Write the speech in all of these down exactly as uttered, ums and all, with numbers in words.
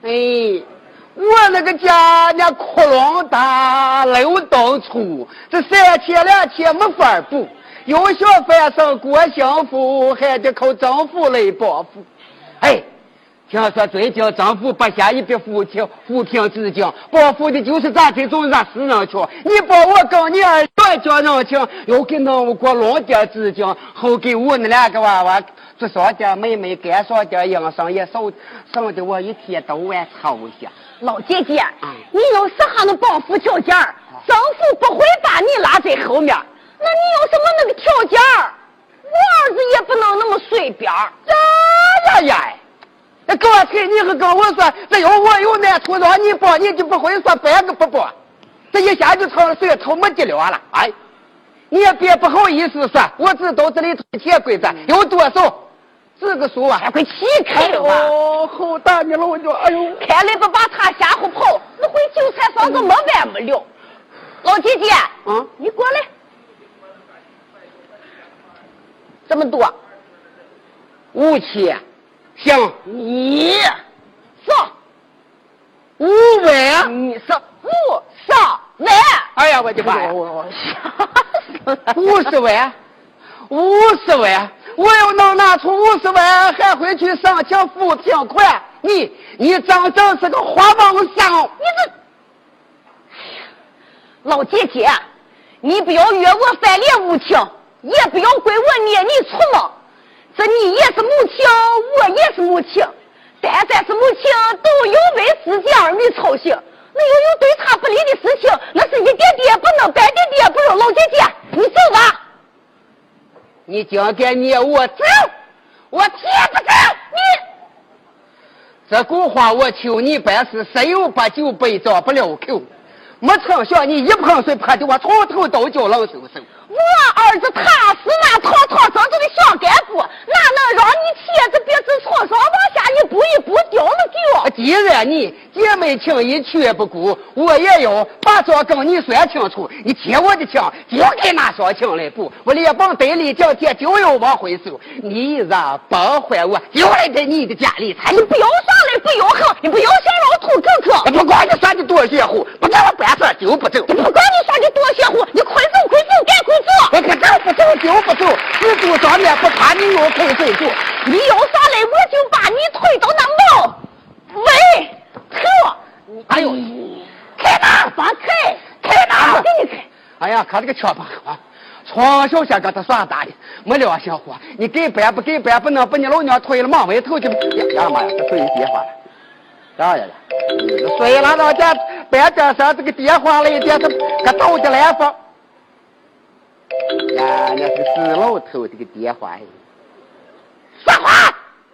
哎，我那个家那窟窿大，漏洞粗，这三千两千没法补。有小贩上过幸福，还得靠政府来保护。哎，听说最近政府把下一笔扶贫扶贫资金保护的就是咱这种让死人群。你把我跟你儿短叫人情，又给弄过弄点资金，后给我那两个娃娃做少点妹妹，干少点营生也少，省得我一天到晚操心。 老姐姐， 嗯、 你有啥样的帮扶条件，政府不会把你拉在后面。那你有什么那个条件？我儿子也不能那么随便。 呀呀呀！那刚才你可跟我说，这有我有难处让你帮，你就不会说半个不帮，这一下就成了水头没地了了。哎，你也别不好意思说，我知道这里头铁柜子有多少，这个数啊， 还快起开了吧？ 哦，好大你老家，哎呦， 开了不把他吓唬跑，那回韭菜房子没完没了。老姐姐， 嗯， 你过来。这么多， 五千，行， 你上五万， 你上五上万， 哎呀，我的妈呀，五十万，五十万，我要能拿出五十万，还会去上抢扶贫款。你你真正是个花梦想。 你这，老姐姐，你不要越我翻脸无情。也不要怪我捏你出毛，这你也是母亲，我也是母亲，单单是母亲都有为自己儿女操心，那又有对他不利的事情，那是一点点不能，半点点不容。老姐姐，你走吧。 你今天捏我走，我铁不走。你这古话我求你办事，十有八九被着不了口。没成想你一盆水泼的我从头到脚冷飕飕。 我儿子他是那堂堂正正的小干部，哪能让你贴着鼻子朝上往下一步一步掉了掉？ 既然你姐妹情谊却不顾，我也要把这跟你说清楚。你接我的情，就该拿上情来补。我连帮得力交钱就要往回收，你让帮坏我，就来在你的家里才。 你不要上来，不要横，你不要想老土哥哥。 不管你说的多邪乎，不叫我办事就不走。 不管你说的多邪乎，你快走快走，赶快走。 我可走不走就不走，自助上面不怕你又推水住。 你要上来，我就把你推到那猫喂头。 哎呦，开门！ 放开！ 开门！ 我给你开。 哎呀，看这个缺巴啊！从小先给他耍大的，没良心活。你给办不给办，不能把你老娘推了往外头去。呀妈呀，这对电话了。呀呀呀！睡了到家办点事，这个电话来电，这个头的来风。呀，那是死老头这个电话。说话！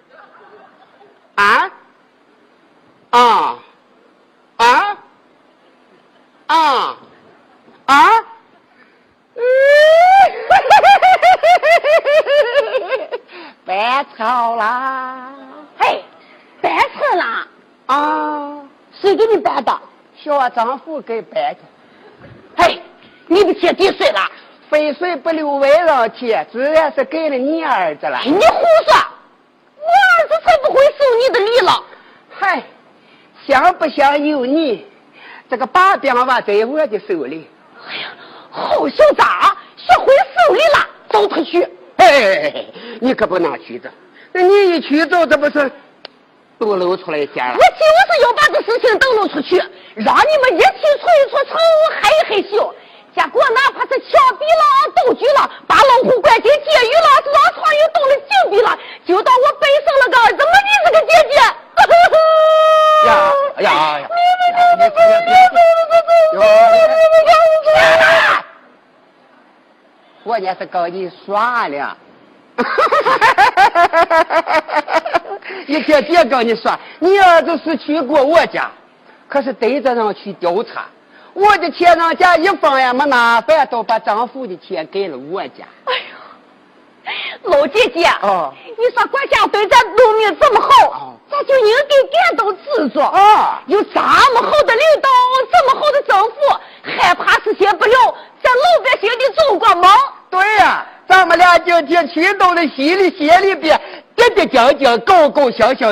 啊？啊？啊？啊？啊？嗯，办成啦！ 嘿，办成啦！ 啊， 谁给你办的？ 小丈夫给办的。 嘿，你不贴地税了？ 肥水不流外人田，自然是给了你儿子了。 你胡说！我儿子才不会受你的礼了。 嗨，想不想有你？这个把柄吧在我的手里。 哎呀，好小子，学会手里了，走出去！ 嘿，你可不能去走，那你一去走，这不是都露出来些了？ 我就是要把这事情抖露出去，让你们一起出一出丑，害一害羞。结果哪怕是枪毙了、斗举了，把老虎关进监狱了，让苍蝇动了禁闭了，就当我背生了个儿子，没你这个姐姐。 呀呀呀！我也是跟你耍了，一天别跟你说，你儿子是去过我家，可是逮着人去调查。我的钱人家一分也没拿，反倒把丈夫的钱给了我家。 哎呦，老姐姐， 哦， 你说国家对咱农民这么好， 哦， 咱就应该感到知足。 啊， 有这么好的领导，这么好的政府，害怕实现不了咱老百姓的中国梦。 对呀、啊，咱们俩今天去到了西里县里边，跌跌将将，高高兴兴。